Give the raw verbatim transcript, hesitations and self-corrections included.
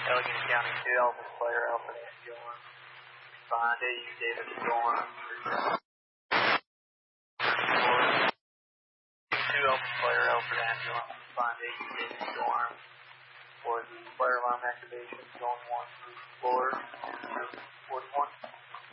Allegheny County two, Alpha Player, Alpha Nancy Alarm. Find A U David Alarm. two, Alpha Player, Alpha Nancy Alarm. Find A U David Alarm. For the fire alarm activation, zone one, roof floor.